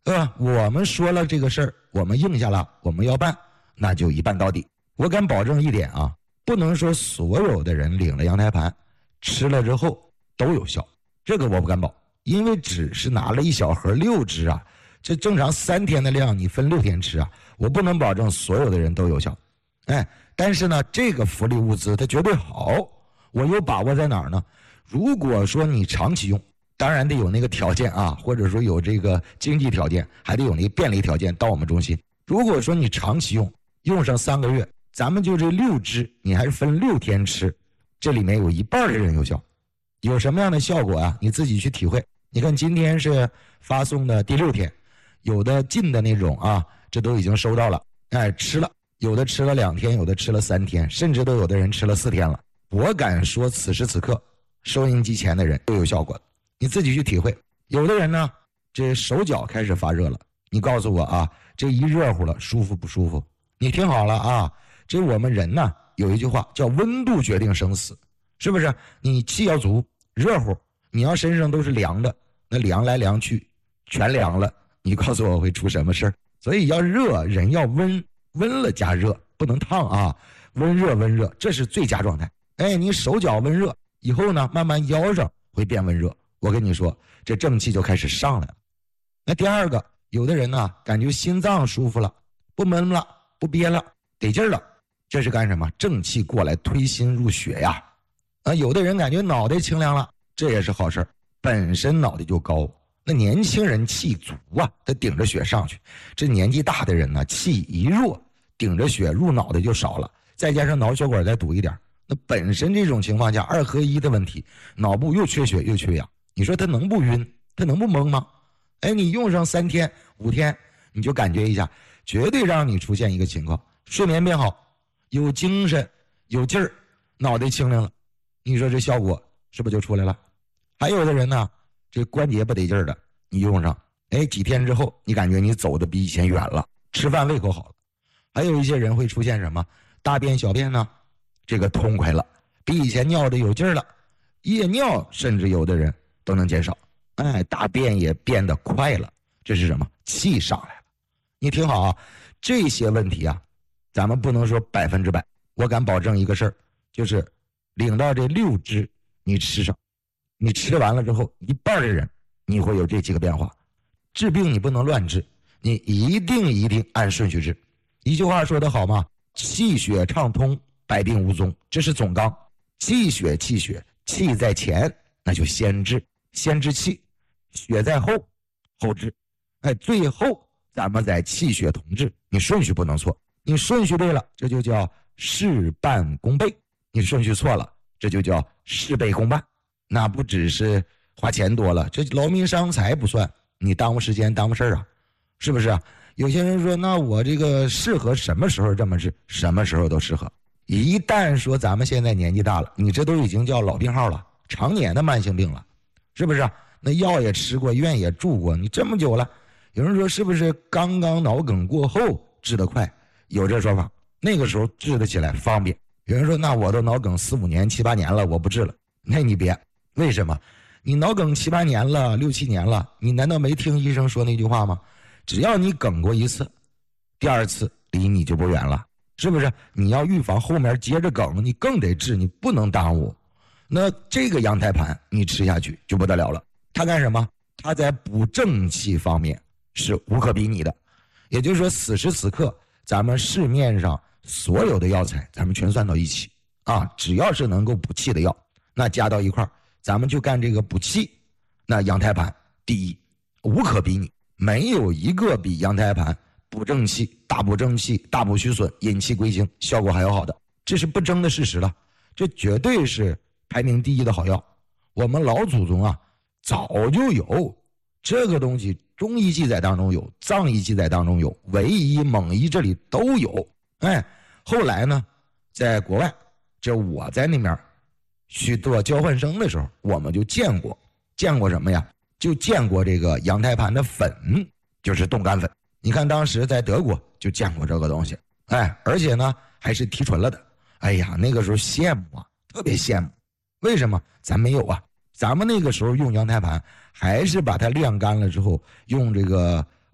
对吧？我们说了这个事儿，我们应下了，我们要办，那就一办到底。我敢保证一点啊，不能说所有的人领了羊胎盘吃了之后都有效，这个我不敢保，因为只是拿了一小盒6支啊，这正常3天的量你分6天吃啊，我不能保证所有的人都有效。但是呢，这个福利物资它绝对好，我有把握在哪儿呢？如果说你长期用，当然得有那个条件啊，或者说有这个经济条件，还得有那个便利条件到我们中心。如果说你长期用上3个月，咱们就这6支，你还是分6天吃，这里面有1半的人有效。有什么样的效果啊？你自己去体会。你看今天是发送的第6天，有的进的那种啊，这都已经收到了，吃了，有的吃了2天，有的吃了3天，甚至都有的人吃了4天了。我敢说此时此刻收音机前的人都有效果，你自己去体会。有的人呢，这手脚开始发热了，你告诉我啊，这一热乎了，舒服不舒服？你听好了啊，这我们人呢有一句话叫温度决定生死，是不是？你气要足，热乎，你要身上都是凉的，那凉来凉去全凉了，你告诉我会出什么事儿？所以要热，人要温，温了加热，不能烫啊，温热，这是最佳状态。你手脚温热以后呢，慢慢腰上会变温热，我跟你说，这正气就开始上来了。那第二个，有的人呢，感觉心脏舒服了，不闷了，不憋了，得劲了，这是干什么？正气过来推心入血呀。有的人感觉脑袋清凉了，这也是好事，本身脑袋就高，那年轻人气足啊，他顶着血上去。这年纪大的人呢，气一弱，顶着血入脑袋就少了，再加上脑血管再堵一点，那本身这种情况下2合1的问题，脑部又缺血又缺氧，你说他能不晕？他能不懵吗？你用上3天5天，你就感觉一下，绝对让你出现一个情况，睡眠变好，有精神，有劲儿，脑袋清亮了。你说这效果是不是就出来了？还有的人呢，这关节不得劲儿的，你用上，几天之后，你感觉你走的比以前远了，吃饭胃口好了。还有一些人会出现什么？大便小便呢，这个痛快了，比以前尿的有劲儿了，夜尿甚至有的人都能减少，大便也变得快了，这是什么？气上来了。你听好啊，这些问题啊，咱们不能说100%，我敢保证一个事儿，就是领到这6支，你吃上，你吃完了之后，1半的人你会有这几个变化。治病你不能乱治，你一定按顺序治。一句话说得好嘛，气血畅通，百病无踪，这是总纲。气血，气在前，那就先治气，血在后治。最后咱们在气血同治，你顺序不能错，你顺序对了，这就叫事半功倍；你顺序错了，这就叫事倍功半。那不只是花钱多了，这劳民伤财不算，你耽误时间耽误事儿啊，是不是啊？有些人说，那我这个适合什么时候这么治？什么时候都适合。一旦说咱们现在年纪大了，你这都已经叫老病号了，常年的慢性病了，是不是啊？那药也吃过，院也住过，你这么久了，有人说是不是刚刚脑梗过后治得快？有这说法，那个时候治得起来方便。有人说，那我都脑梗4、5年、7、8年了，我不治了。那你别，为什么？你脑梗7、8年了，6、7年了，你难道没听医生说那句话吗？只要你梗过1次，第2次离你就不远了，是不是？你要预防后面接着梗，你更得治，你不能耽误。那这个羊胎盘你吃下去就不得了了，它干什么？它在补正气方面是无可比拟的。也就是说，此时此刻咱们市面上所有的药材咱们全算到一起啊，只要是能够补气的药，那加到一块儿，咱们就干这个补气。那羊胎盘第一，无可比拟，没有一个比羊胎盘补正气、大补正气、大补虚损、引气归经效果还要好的，这是不争的事实了，这绝对是排名第一的好药。我们老祖宗啊早就有这个东西，中医记载当中有，藏医记载当中有，维医、蒙医这里都有。后来呢，在国外，这我在那边去做交换生的时候，我们就见过什么呀？就见过这个羊胎盘的粉，就是冻干粉。你看当时在德国就见过这个东西，而且呢还是提纯了的。哎呀，那个时候羡慕啊，特别羡慕。为什么？咱没有啊。咱们那个时候用羊胎盘，还是把它晾干了之后，用这个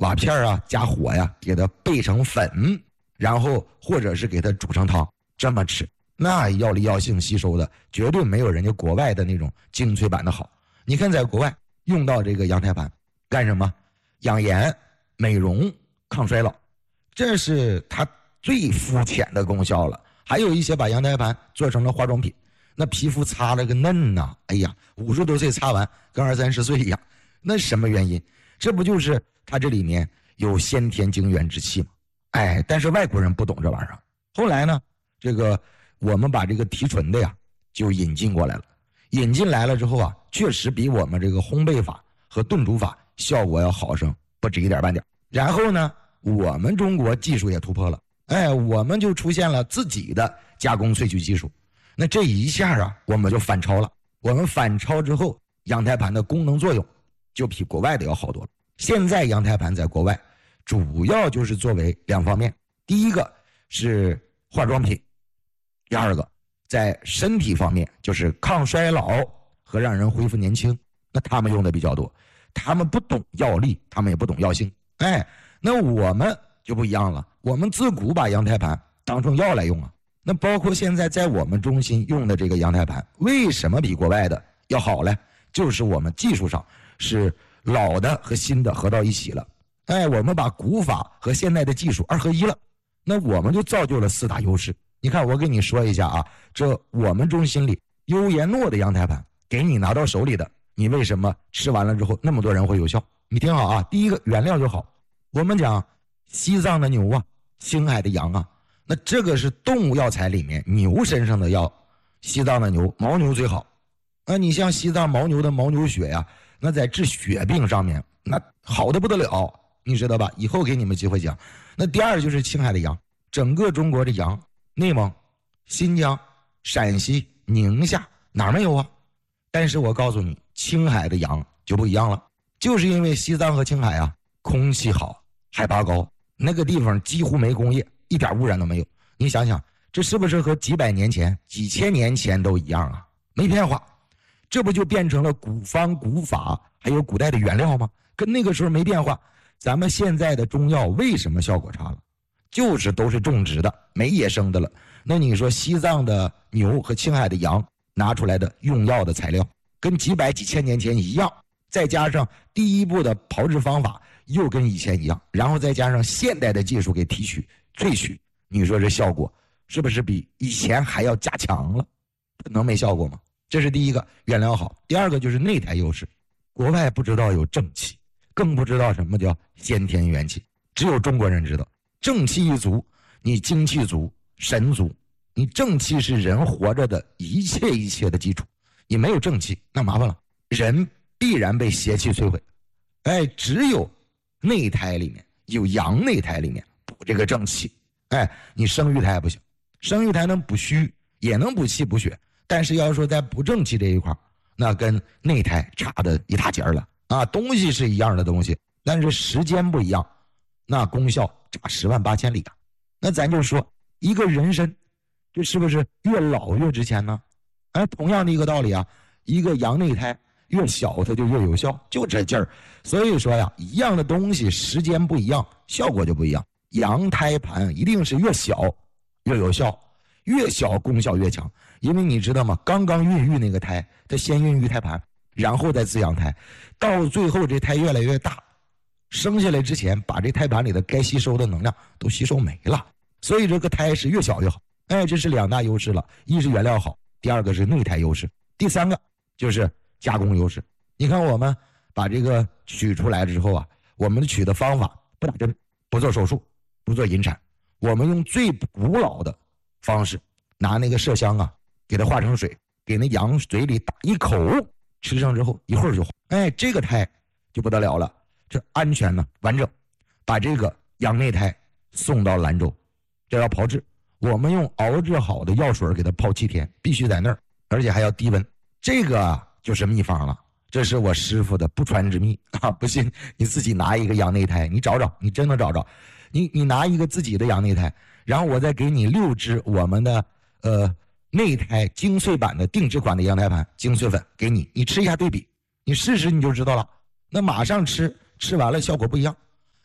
瓦片啊加火呀，给它焙成粉，然后或者是给它煮成汤，这么吃，那药力药性吸收的绝对没有人家国外的那种精粹版的好。你看在国外用到这个羊胎盘干什么？养颜、美容、抗衰老，这是它最肤浅的功效了。还有一些把羊胎盘做成了化妆品，那皮肤擦了个嫩呐，哎呀，50多岁擦完跟20、30岁一样，那什么原因？这不就是它这里面有先天精元之气吗？哎，但是外国人不懂这玩意儿。后来呢，这个我们把这个提纯的呀就引进过来了。引进来了之后啊，确实比我们这个烘焙法和炖煮法效果要好上不止一点半点。然后呢，我们中国技术也突破了，哎，我们就出现了自己的加工萃取技术。那这一下啊，我们就反超了。我们反超之后，羊胎盘的功能作用就比国外的要好多了。现在羊胎盘在国外主要就是作为2方面，第一个是化妆品，第二个在身体方面就是抗衰老和让人恢复年轻，那他们用的比较多。他们不懂药力，他们也不懂药性，哎，那我们就不一样了，我们自古把羊胎盘当成药来用啊。那包括现在在我们中心用的这个羊胎盘，为什么比国外的要好呢？就是我们技术上是老的和新的合到一起了，哎，我们把古法和现代的技术2合1了，那我们就造就了4大优势。你看我跟你说一下啊，这我们中心里优颜诺的羊胎盘给你拿到手里的，你为什么吃完了之后那么多人会有效？你听好啊，第一个原料就好。我们讲西藏的牛啊，青海的羊啊，那这个是动物药材里面牛身上的药，西藏的牛牦牛最好。那你像西藏牦牛的牦牛血呀，那在治血病上面那好的不得了，你知道吧？以后给你们机会讲。那第二就是青海的羊，整个中国的羊，内蒙、新疆、陕西、宁夏哪儿没有啊？但是我告诉你，青海的羊就不一样了，就是因为西藏和青海啊，空气好，海拔高，那个地方几乎没工业，一点污染都没有。你想想，这是不是和几百年前、几千年前都一样啊？没变化，这不就变成了古方古法还有古代的原料吗？跟那个时候没变化。咱们现在的中药为什么效果差了？就是都是种植的，没野生的了。那你说西藏的牛和青海的羊拿出来的用药的材料跟几百几千年前一样，再加上第一步的炮制方法又跟以前一样，然后再加上现代的技术给提取萃取，你说这效果是不是比以前还要加强了？能没效果吗？这是第一个，原料好。第二个就是内胎优势，国外不知道有正气，更不知道什么叫先天元气，只有中国人知道。正气一足，你精气足，神足。你正气是人活着的一切的基础，你没有正气那麻烦了，人必然被邪气摧毁。哎，只有内胎里面有阳内胎里面补这个正气。哎，你生育胎不行，生育胎能补虚，也能补气补血，但是要说在补正气这一块，那跟内胎差的一大截了啊！东西是一样的东西，但是时间不一样，那功效差10万8千里啊！那咱就说一个人参，这是不是越老越值钱呢？哎，同样的一个道理啊，一个阳内胎越小它就越有效，就这劲儿。所以说呀，一样的东西时间不一样，效果就不一样。羊胎盘一定是越小越有效，越小功效越强。因为你知道吗？刚刚孕育那个胎，它先孕育胎盘，然后再滋养胎，到最后这胎越来越大，生下来之前把这胎盘里的该吸收的能量都吸收没了，所以这个胎是越小越好。哎，这是2大优势了，一是原料好，第二个是内胎优势，第三个就是加工优势。你看我们把这个取出来之后啊，我们取的方法不打针，不做手术，不做引产，我们用最古老的方式，拿那个麝香啊，给它化成水，给那羊嘴里打一口，吃上之后一会儿就好。哎，这个胎就不得了了，这安全呢，完整，把这个羊内胎送到兰州，这要炮制。我们用熬制好的药水给它泡7天，必须在那儿，而且还要低温。这个就是秘方了，这是我师傅的不传之秘啊！不信你自己拿一个羊内胎，你找找，你真能找着。你拿一个自己的羊内胎，然后我再给你6支我们的内胎精粹版的定制款的羊胎盘精粹粉给你，你吃一下对比，你试试你就知道了。那马上吃完了效果不一样。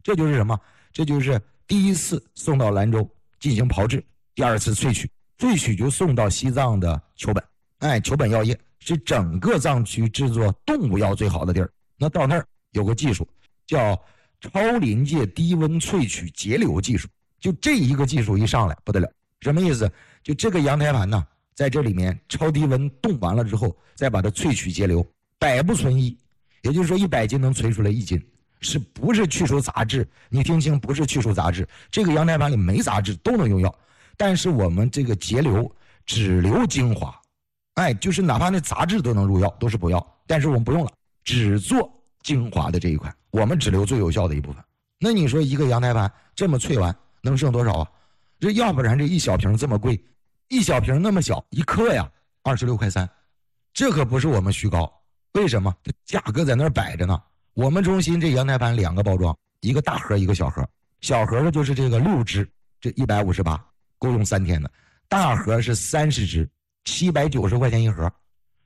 这就是什么？这就是第一次送到兰州进行炮制，第二次萃取，萃取就送到西藏的丘本，丘本药业是整个藏区制作动物药最好的地儿。那到那儿有个技术叫超临界低温萃取节流技术，就这一个技术一上来不得了。什么意思？就这个羊胎盘呢，在这里面超低温冻完了之后，再把它萃取节流，100不存1，也就是说100斤能萃出来1斤，是不是去除杂质？你听清，不是去除杂质，这个羊胎盘里没杂质都能用药，但是我们这个节流只留精华，就是哪怕那杂质都能入药，都是补药，但是我们不用了，只做精华的这一块，我们只留最有效的一部分。那你说一个羊胎盘这么萃完能剩多少啊？这要不然这一小瓶这么贵，一小瓶那么小，1克呀26.3块，这可不是我们虚高。为什么？它价格在那儿摆着呢。我们中心这羊胎盘2个包装，一个大盒一个小盒，小盒的就是这个6支，这158够用3天的，大盒是30支，790块钱一盒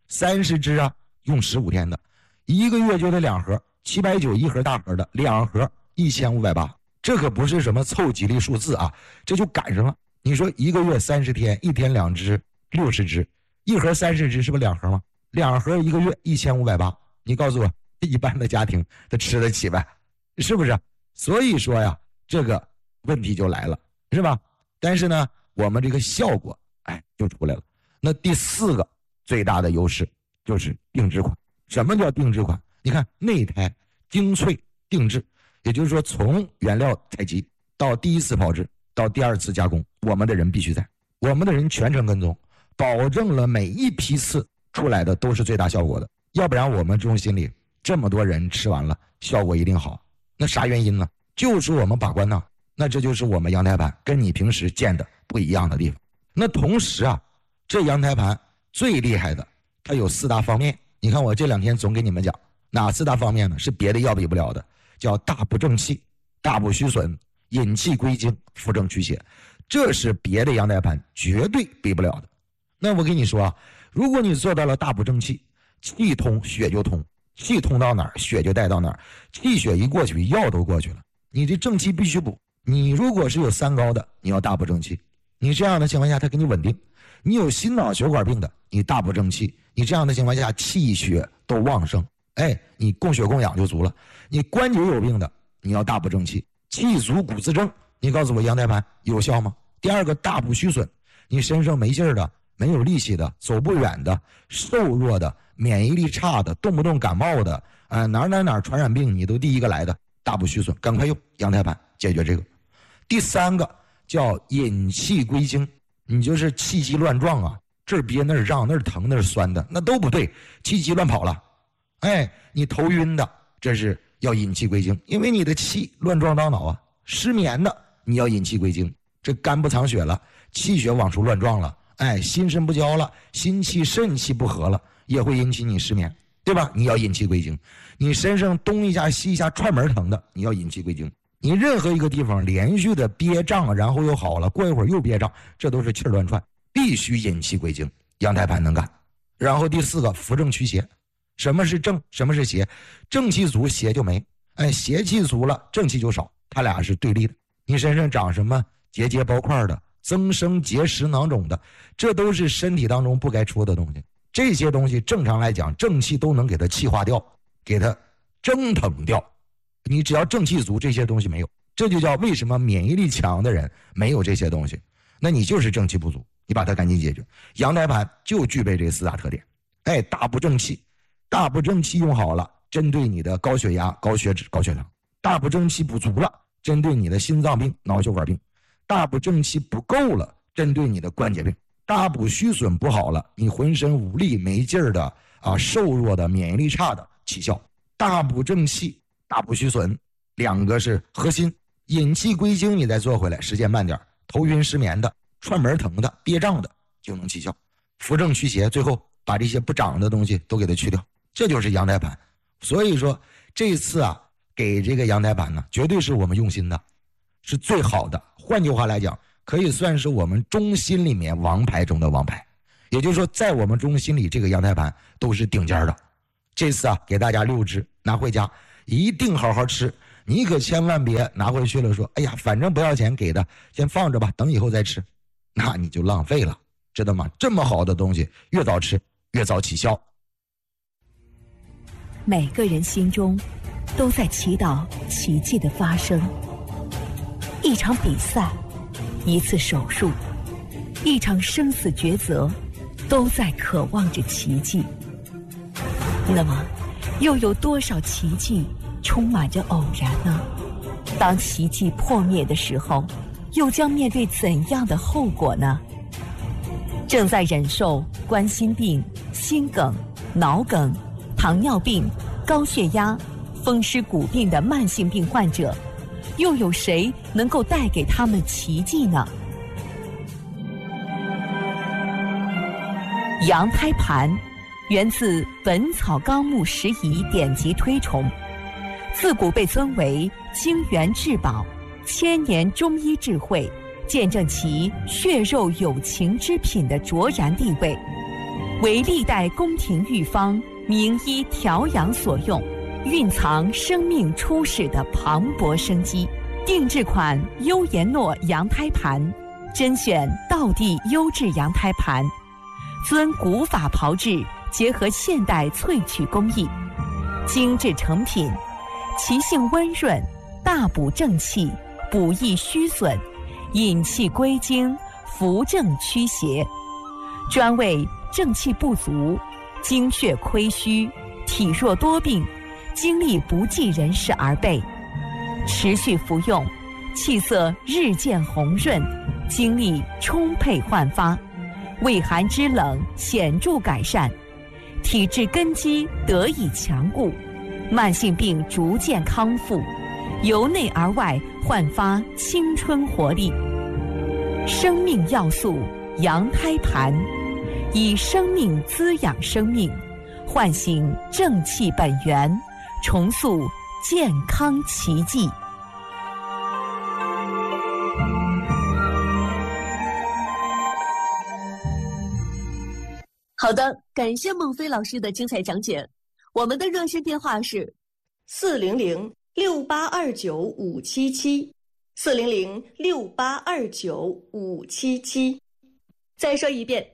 ，30支啊用15天的，1个月就得2盒，790一盒大盒的，2盒1580，这可不是什么凑吉利数字啊，这就赶上了。你说1个月30天，1天2支，60支，一盒30支是不是2盒吗？2盒1个月1580，你告诉我一般的家庭他吃得起呗，是不是？所以说呀，这个问题就来了，是吧？但是呢，我们这个效果就出来了。那第4个最大的优势就是定制款。什么叫定制款？你看内胎精粹定制，也就是说从原料采集到第一次炮制到第2次加工，我们的人必须在，我们的人全程跟踪，保证了每一批次出来的都是最大效果的。要不然我们中心里这么多人吃完了效果一定好，那啥原因呢？就是我们把关呢。那这就是我们羊胎盘跟你平时见的不一样的地方。那同时啊，这羊胎盘最厉害的它有4大方面，你看我这2天总给你们讲哪4大方面呢？是别的药比不了的，叫大补正气、大补虚损、引气归经、扶正祛邪，这是别的羊胎盘绝对比不了的。那我跟你说啊，如果你做到了大补正气，气通血就通，气通到哪儿血就带到哪儿，气血一过去药都过去了，你这正气必须补。你如果是有3高的，你要大补正气，你这样的情况下它给你稳定。你有心脑血管病的，你大补正气，你这样的情况下气血都旺盛，你供血供氧就足了。你关节有病的，你要大补正气，气足骨自正，你告诉我羊胎盘有效吗？第2个大补虚损，你身上没劲儿的，没有力气的，走不远的，瘦弱的，免疫力差的，动不动感冒的，哪传染病你都第一个来的，大补虚损，赶快用羊胎盘解决这个。第3个叫引气归经，你就是气机乱撞啊，这儿憋那儿胀，那儿疼那儿酸的，那都不对，气机乱跑了，你头晕的，这是要引气归经，因为你的气乱撞到脑啊。失眠的你要引气归经，这肝不藏血了，气血往出乱撞了，心肾不交了，心气肾气不和了，也会引起你失眠，对吧？你要引气归经。你身上东一下西一下串门疼的，你要引气归经。你任何一个地方连续的憋胀，然后又好了，过一会儿又憋胀，这都是气儿乱窜，必须引气归经，羊胎盘能干。然后第4个扶正祛邪。什么是正，什么是邪？正气足邪就没，邪气足了正气就少，它俩是对立的。你身上长什么结节包块的，增生结石囊肿的，这都是身体当中不该出的东西。这些东西正常来讲正气都能给它气化掉，给它蒸腾掉，你只要正气足，这些东西没有，这就叫为什么免疫力强的人没有这些东西，那你就是正气不足，你把它赶紧解决。羊胎盘就具备这4大特点，大补正气，大补正气用好了，针对你的高血压、高血脂、高血糖；大补正气补足了，针对你的心脏病、脑血管病；大补正气不够了，针对你的关节病；大补虚损不好了，你浑身无力没劲儿的瘦弱的、免疫力差的起效。大补正气、大补虚损2个是核心，引气归经你再做回来，时间慢点，头晕失眠的、串门疼的、憋胀的就能起效。扶正祛邪，最后把这些不长的东西都给它去掉，这就是羊胎盘。所以说这次给这个羊胎盘呢，绝对是我们用心的，是最好的。换句话来讲，可以算是我们中心里面王牌中的王牌。也就是说，在我们中心里，这个羊胎盘都是顶尖的。这次给大家6支拿回家，一定好好吃。 你可千万别拿回去了说，哎呀，反正不要钱给的，先放着吧，等以后再吃，那你就浪费了，知道吗？这么好的东西，越早吃越早起效。 每个人心中都在祈祷奇迹的发生。一场比赛，一次手术，一场生死抉择，都在渴望着奇迹。那么，又有多少奇迹充满着偶然呢？当奇迹破灭的时候，又将面对怎样的后果呢？正在忍受冠心病、心梗、脑梗、糖尿病、高血压、风湿骨病的慢性病患者，又有谁能够带给他们奇迹呢？羊胎盘源自《本草纲目拾遗》典籍推崇，自古被尊为精元至宝，千年中医智慧，见证其血肉有情之品的卓然地位，为历代宫廷御方名医调养所用，蕴藏生命初始的磅礴生机。定制款优颜诺羊胎盘，甄选道地优质羊胎盘，遵古法炮制，结合现代萃取工艺，精致成品，其性温润，大补正气，补益虚损，引气归经，扶正驱邪，专为正气不足、精血亏虚、体弱多病、精力不济人士而备。持续服用，气色日渐红润，精力充沛焕发，胃寒肢冷显著改善，体质根基得以强固，慢性病逐渐康复，由内而外焕发青春活力。生命要素羊胎盘，以生命滋养生命，唤醒正气本源，重塑健康奇迹。 好的，感谢孟非老师的精彩讲解。我们的热线电话是400-6829-577，400-6829-577。再说一遍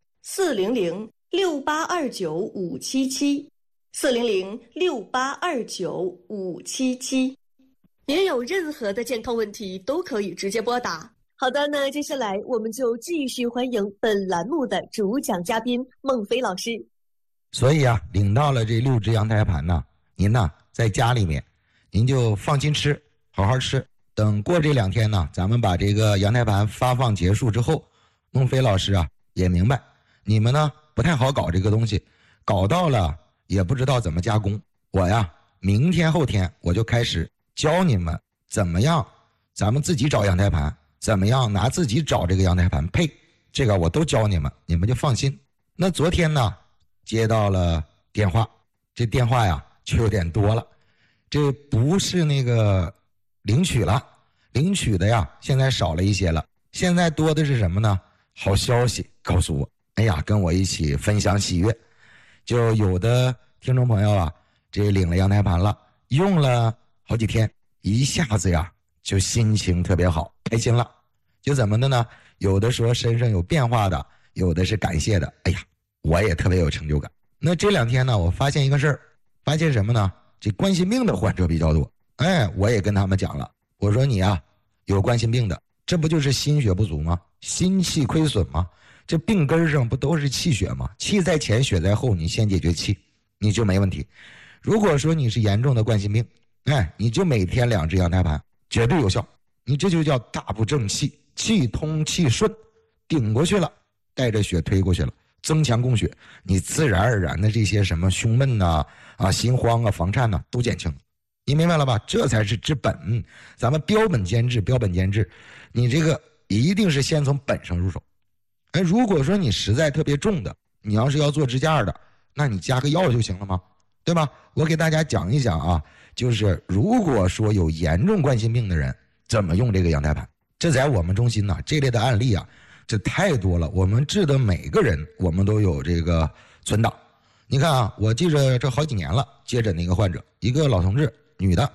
，400-6829-577，400-6829-577。您有任何的健康问题都可以直接拨打。好的，那接下来我们就继续欢迎本栏目的主讲嘉宾孟非老师。 所以啊，领到了这6只羊胎盘呢，您呢在家里面，您就放心吃，好好吃。等过这2天呢，咱们把这个羊胎盘发放结束之后，孟非老师啊也明白，你们呢不太好搞这个东西，搞到了也不知道怎么加工。我呀，明天后天我就开始教你们怎么样，咱们自己找羊胎盘。怎么样拿自己找这个羊胎盘配，这个我都教你们，你们就放心。那昨天呢接到了电话，这电话呀就有点多了，这不是那个领取了，领取的呀现在少了一些了，现在多的是什么呢？好消息告诉我，哎呀，跟我一起分享喜悦。就有的听众朋友啊，这领了羊胎盘了，用了好几天，一下子呀就心情特别好，开心了。就怎么的呢？有的说身上有变化的，有的是感谢的。哎呀，我也特别有成就感。那这2天呢，我发现一个事儿，发现什么呢？这冠心病的患者比较多。哎，我也跟他们讲了，我说你啊，有冠心病的，这不就是心血不足吗？心气亏损吗？这病根上不都是气血吗？气在前，血在后，你先解决气，你就没问题。如果说你是严重的冠心病，哎，你就每天2只羊胎盘，绝对有效。你这就叫大补正气，气通气顺，顶过去了，带着血推过去了，增强供血，你自然而然的这些什么胸闷呐、心慌啊、房颤呐、都减轻了。你明白了吧？这才是治本，咱们标本兼治，标本兼治。你这个一定是先从本上入手。哎，如果说你实在特别重的，你要是要做支架的，那你加个药就行了吗？对吧？我给大家讲一讲啊，就是如果说有严重冠心病的人怎么用这个羊胎盘。这在我们中心呢，这类的案例啊，这太多了。我们治的每个人，我们都有这个存档。你看啊，我记着这好几年了，接诊那个患者，一个老同志，女的，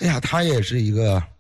哎呀，他也是一个